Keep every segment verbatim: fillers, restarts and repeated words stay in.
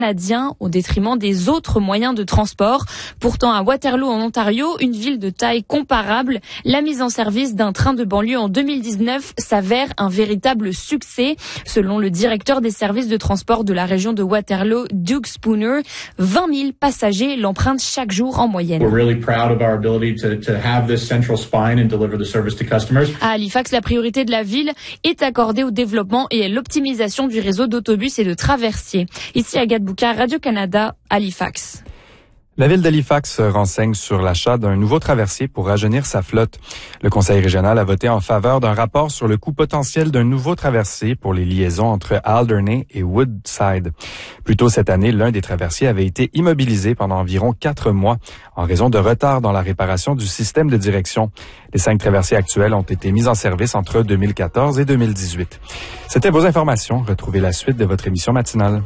canadien au détriment des autres moyens de transport. Pourtant, à Waterloo, en Ontario, une ville de taille comparable, la mise en service d'un train de banlieue en deux mille dix-neuf s'avère un véritable succès. Selon le directeur des services de transport de la région de Waterloo, Doug Spooner, vingt mille passagers l'empruntent chaque jour en moyenne. We're really proud of our ability to, to have this central spine and deliver the service to customers. À Halifax, la priorité de la ville est accordée au développement et à l'optimisation du réseau d'autobus et de traversiers. Ici, Agathe Boucard, Radio-Canada, Halifax. La ville d'Halifax se renseigne sur l'achat d'un nouveau traversier pour rajeunir sa flotte. Le conseil régional a voté en faveur d'un rapport sur le coût potentiel d'un nouveau traversier pour les liaisons entre Alderney et Woodside. Plus tôt cette année, l'un des traversiers avait été immobilisé pendant environ quatre mois en raison de retard dans la réparation du système de direction. Les cinq traversiers actuels ont été mis en service entre deux mille quatorze et deux mille dix-huit. C'était vos informations. Retrouvez la suite de votre émission matinale.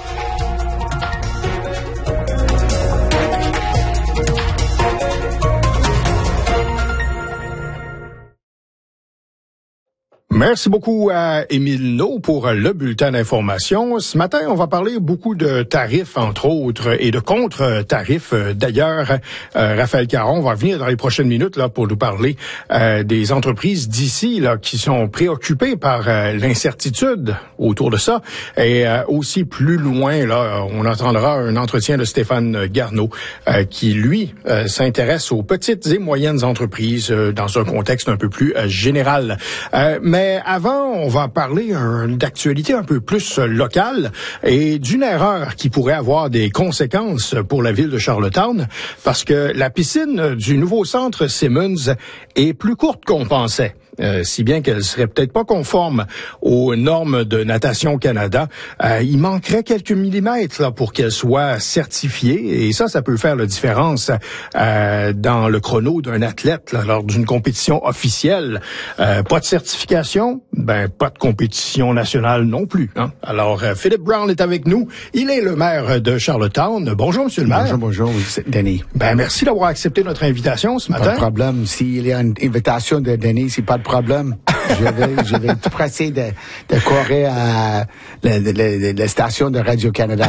Merci beaucoup à Émile No pour le bulletin d'information. Ce matin, on va parler beaucoup de tarifs, entre autres, et de contre-tarifs. D'ailleurs, euh, Raphaël Caron va venir dans les prochaines minutes là pour nous parler euh, des entreprises d'ici là qui sont préoccupées par euh, l'incertitude autour de ça. Et euh, aussi plus loin, là, on entendra un entretien de Stéphane Garneau euh, qui, lui, euh, s'intéresse aux petites et moyennes entreprises euh, dans un contexte un peu plus euh, général. Euh, mais Mais avant, on va parler euh, d'actualité un peu plus euh, locale et d'une erreur qui pourrait avoir des conséquences pour la ville de Charlottetown, parce que la piscine du nouveau centre Simmons est plus courte qu'on pensait. Euh, si bien qu'elle serait peut-être pas conforme aux normes de Natation Canada. Euh, il manquerait quelques millimètres là pour qu'elle soit certifiée, et ça, ça peut faire la différence euh, dans le chrono d'un athlète là, lors d'une compétition officielle. Euh, pas de certification, ben pas de compétition nationale non plus. Hein? Alors, euh, Philippe Brown est avec nous. Il est le maire de Charlottetown. Bonjour, Monsieur le maire. Bonjour, bonjour, Denis. Ben merci d'avoir accepté notre invitation ce matin. Pas de problème. S'il y a une invitation de Denis, c'est pas de problème. je vais, je vais tout presser de, de courir à la, la, la, la station de Radio-Canada.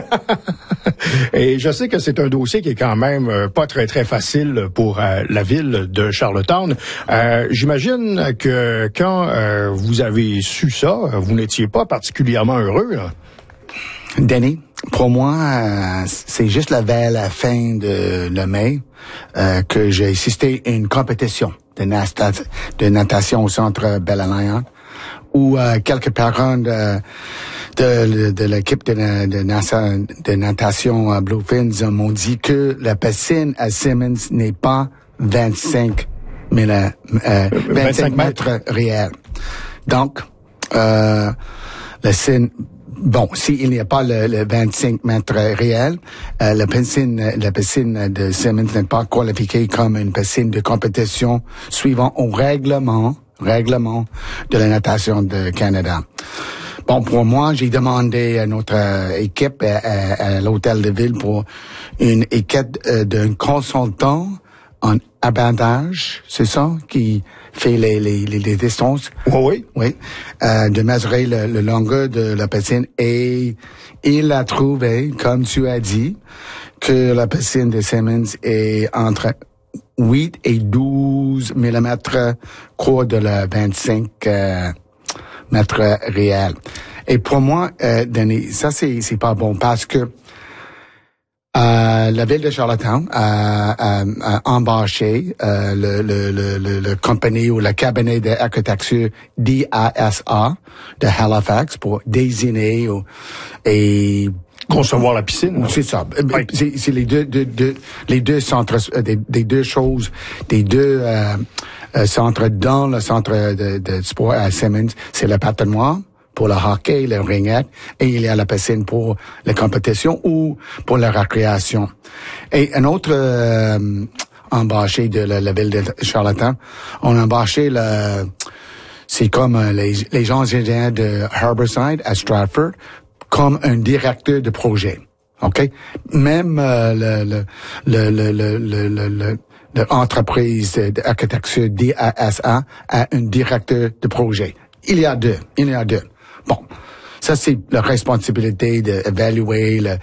Et je sais que c'est un dossier qui est quand même euh, pas très, très facile pour euh, la ville de Charlottetown. Euh, j'imagine que quand euh, vous avez su ça, vous n'étiez pas particulièrement heureux, là. Denis, pour moi, euh, c'est juste la vers la fin de le mai euh, que j'ai assisté à une compétition de, nata- de natation au centre Belle-Alliance, où euh, quelques parents de, de, de l'équipe de, de, de natation uh, Bluefins m'ont dit que la piscine à Simmons n'est pas vingt-cinq, mais la, euh, vingt-cinq mètres réels. Donc, euh, la scène Bon, s'il n'y a pas le, le vingt-cinq mètres réel, euh, la piscine, la piscine de Simmons n'est pas qualifiée comme une piscine de compétition suivant au règlement, règlement de la natation de Canada. Bon, pour moi, j'ai demandé à notre euh, équipe, à, à, à l'hôtel de ville, pour une équipe euh, d'un consultant en abattage, c'est ça, qui fait les, les, les, les distances. Oui, oui. Oui. Euh, de mesurer le, le longueur de la piscine, et il a trouvé, comme tu as dit, que la piscine de Simmons est entre huit et douze millimètres cours de la vingt-cinq euh, mètres réels. Et pour moi, euh, Denis, ça c'est, c'est pas bon parce que Euh, la ville de Charlottetown a, a, a embauché euh, le, le, le, le, le compagnie ou le cabinet d'architecture D A S A de Halifax pour désigner ou, et concevoir la piscine. C'est ça. Oui. C'est, c'est les deux, deux, deux, les deux centres, des, des deux choses, des deux euh, euh, centres dans le centre de, de sport à Simmons. C'est le patinoire pour le hockey, le ringette, et il y a la piscine pour la compétition ou pour la récréation. Et un autre euh, embauché de la, la ville de Charlottetown, on a embauché le, c'est comme euh, les, les gens ingénieurs de Harborside à Stratford, comme un directeur de projet. OK? Même euh, le, le, le, le, le, le, le l'entreprise d'architecture D A S A a un directeur de projet. Il y a deux. Il y a deux. Bon, ça c'est la responsabilité d'évaluer le,